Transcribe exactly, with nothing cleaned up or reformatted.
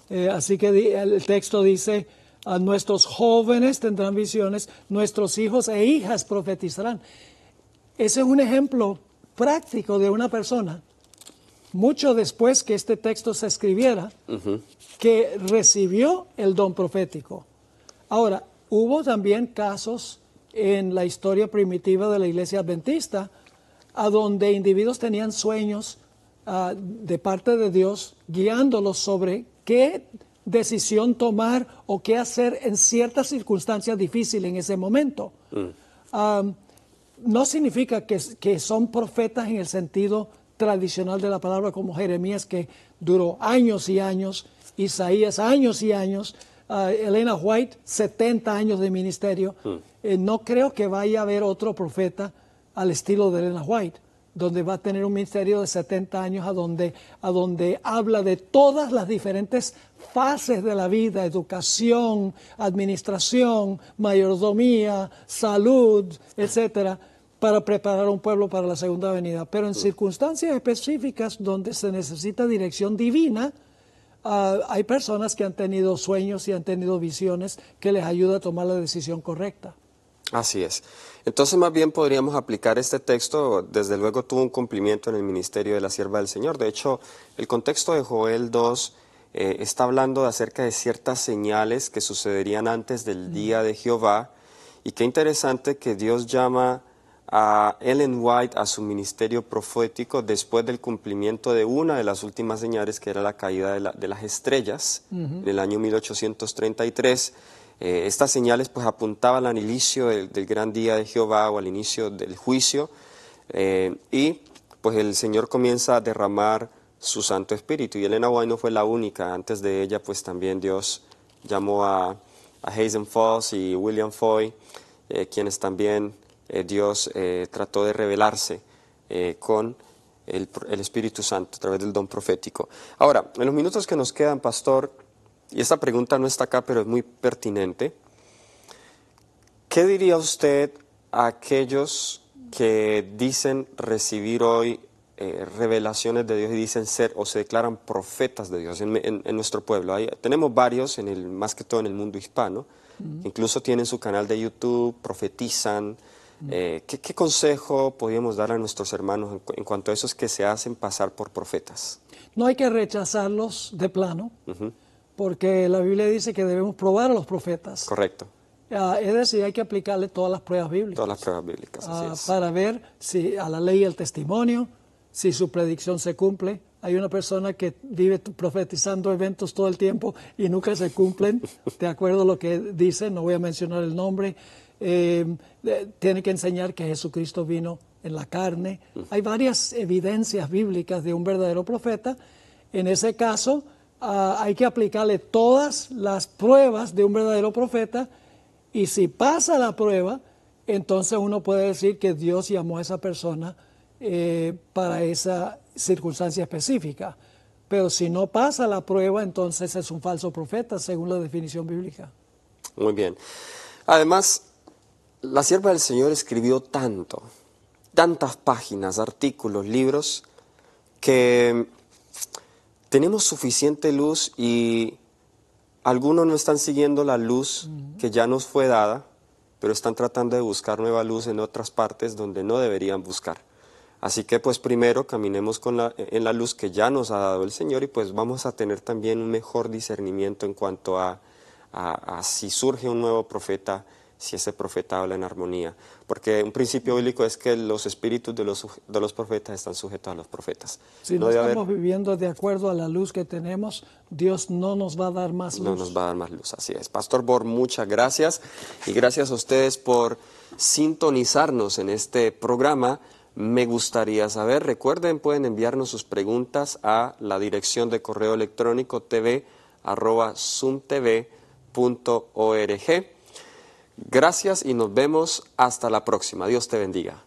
Eh, así que di, el texto dice, a nuestros jóvenes tendrán visiones, nuestros hijos e hijas profetizarán. Ese es un ejemplo práctico de una persona, mucho después que este texto se escribiera, uh-huh. que recibió el don profético. Ahora, hubo también casos en la historia primitiva de la iglesia adventista, a donde individuos tenían sueños uh, de parte de Dios, guiándolos sobre qué decisión tomar o qué hacer en ciertas circunstancias difíciles en ese momento. Mm. Um, no significa que, que son profetas en el sentido tradicional de la palabra, como Jeremías, que duró años y años, Isaías años y años, uh, Elena White, setenta años de ministerio. Mm. Eh, no creo que vaya a haber otro profeta al estilo de Elena White, donde va a tener un ministerio de setenta años, a donde, a donde habla de todas las diferentes fases de la vida: educación, administración, mayordomía, salud, etcétera, para preparar a un pueblo para la segunda venida. Pero en sí. circunstancias específicas donde se necesita dirección divina, uh, hay personas que han tenido sueños y han tenido visiones que les ayuda a tomar la decisión correcta. Así es. Entonces, más bien podríamos aplicar este texto. Desde luego tuvo un cumplimiento en el ministerio de la sierva del Señor. De hecho, el contexto de Joel dos eh, está hablando de acerca de ciertas señales que sucederían antes del día de Jehová. Y qué interesante que Dios llama a Ellen White a su ministerio profético después del cumplimiento de una de las últimas señales, que era la caída de, la, de las estrellas, uh-huh. en el año mil ochocientos treinta y tres. Eh, estas señales pues apuntaban al inicio del, del gran día de Jehová, o al inicio del juicio, eh, y pues el Señor comienza a derramar su Santo Espíritu. Y Elena White no fue la única. Antes de ella pues también Dios llamó a, a Hazen Foss y William Foy, eh, quienes también eh, Dios eh, trató de revelarse eh, con el, el Espíritu Santo a través del don profético. Ahora, en los minutos que nos quedan, pastor, y esta pregunta no está acá, pero es muy pertinente. ¿Qué diría usted a aquellos que dicen recibir hoy eh, revelaciones de Dios y dicen ser o se declaran profetas de Dios en, en, en nuestro pueblo? Hay, tenemos varios, en el, más que todo en el mundo hispano, uh-huh. incluso tienen su canal de YouTube, profetizan. Uh-huh. Eh, ¿qué, ¿Qué consejo podríamos dar a nuestros hermanos en, en cuanto a esos que se hacen pasar por profetas? No hay que rechazarlos de plano. Uh-huh. Porque la Biblia dice que debemos probar a los profetas. Correcto. Uh, es decir, hay que aplicarle todas las pruebas bíblicas. Todas las pruebas bíblicas, así uh, es. Para ver si a la ley y el testimonio, si su predicción se cumple. Hay una persona que vive profetizando eventos todo el tiempo y nunca se cumplen, de acuerdo a lo que dice, no voy a mencionar el nombre. Eh, eh, tiene que enseñar que Jesucristo vino en la carne. Uh-huh. Hay varias evidencias bíblicas de un verdadero profeta. En ese caso, Uh, hay que aplicarle todas las pruebas de un verdadero profeta, y si pasa la prueba, entonces uno puede decir que Dios llamó a esa persona eh, para esa circunstancia específica. Pero si no pasa la prueba, entonces es un falso profeta, según la definición bíblica. Muy bien. Además, la sierva del Señor escribió tanto, tantas páginas, artículos, libros, que tenemos suficiente luz, y algunos no están siguiendo la luz uh-huh. que ya nos fue dada, pero están tratando de buscar nueva luz en otras partes donde no deberían buscar. Así que pues primero caminemos con la, en la luz que ya nos ha dado el Señor, y pues vamos a tener también un mejor discernimiento en cuanto a, a, a si surge un nuevo profeta, si ese profeta habla en armonía. Porque un principio bíblico es que los espíritus de los, de los profetas están sujetos a los profetas. Si no, no estamos haber... viviendo de acuerdo a la luz que tenemos, Dios no nos va a dar más luz. No nos va a dar más luz, así es. Pastor Bor, muchas gracias, y gracias a ustedes por sintonizarnos en este programa. Me gustaría saber, recuerden, pueden enviarnos sus preguntas a la dirección de correo electrónico tv arroba sumtv punto org. Gracias y nos vemos hasta la próxima. Dios te bendiga.